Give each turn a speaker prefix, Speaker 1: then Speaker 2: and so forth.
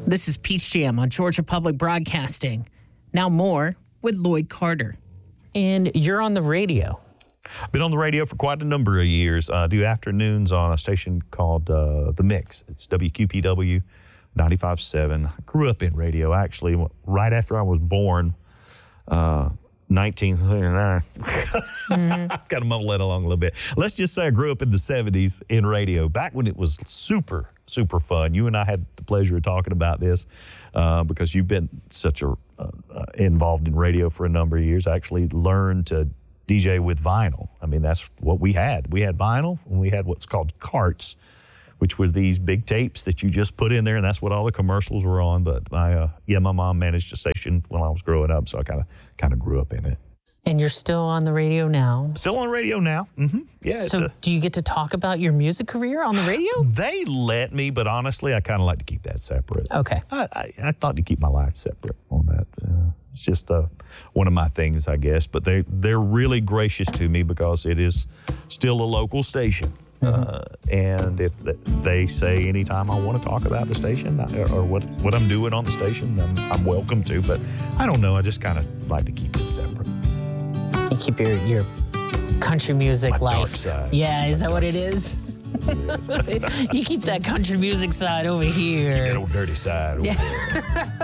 Speaker 1: This is Peach Jam on Georgia Public Broadcasting. Now more with Lloyd Carter. And you're on the radio.
Speaker 2: Been on the radio for quite a number of years. I do afternoons on a station called The Mix. It's WQPW 95.7. I grew up in radio, actually, right after I was born, 1939. Got to mumble that along a little bit. Let's just say I grew up in the 70s in radio, back when it was super, super fun. You and I had the pleasure of talking about this because you've been such involved in radio for a number of years. I actually learned to DJ with vinyl. I mean, that's what we had. We had vinyl, and we had what's called carts, which were these big tapes that you just put in there, and that's what all the commercials were on. But my mom managed a station when I was growing up, so I kind of grew up in it.
Speaker 1: And you're still on the radio now?
Speaker 2: Still on radio now. Mm-hmm. Yeah.
Speaker 1: So do you get to talk about your music career on the radio?
Speaker 2: They let me, but honestly, I kind of like to keep that separate.
Speaker 1: Okay.
Speaker 2: I thought to keep my life separate on that. It's just one of my things, I guess. But they're really gracious to me because it is still a local station. And if they say anytime I want to talk about the station or what I'm doing on the station, I'm welcome to. But I don't know. I just kind of like to keep it separate.
Speaker 1: You keep your country music
Speaker 2: My
Speaker 1: life.
Speaker 2: dark side.
Speaker 1: Yeah, is that what it
Speaker 2: side.
Speaker 1: is? You keep that country music side over here.
Speaker 2: Keep that old dirty side over there.